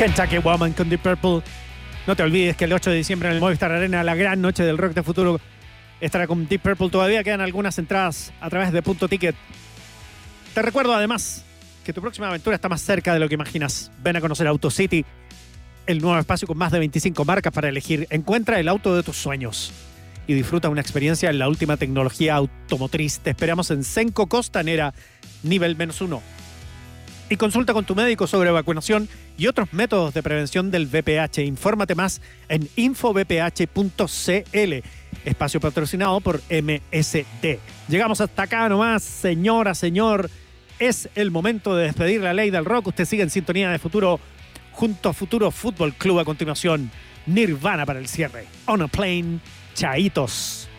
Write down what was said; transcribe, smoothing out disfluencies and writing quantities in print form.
Kentucky Woman con Deep Purple. No te olvides que el 8 de diciembre en el Movistar Arena, la gran noche del rock de futuro, estará con Deep Purple. Todavía quedan algunas entradas a través de Punto Ticket. Te recuerdo además que tu próxima aventura está más cerca de lo que imaginas. Ven a conocer AutoCity, el nuevo espacio con más de 25 marcas para elegir. Encuentra el auto de tus sueños y disfruta una experiencia en la última tecnología automotriz. Te esperamos en Senco Costanera, nivel -1. Y consulta con tu médico sobre vacunación y otros métodos de prevención del VPH. Infórmate más en infovph.cl. Espacio patrocinado por MSD. Llegamos hasta acá nomás, señora, señor. Es el momento de despedir la ley del rock. Usted sigue en sintonía de Futuro junto a Futuro Fútbol Club. A continuación, Nirvana para el cierre. On a Plane, chaitos.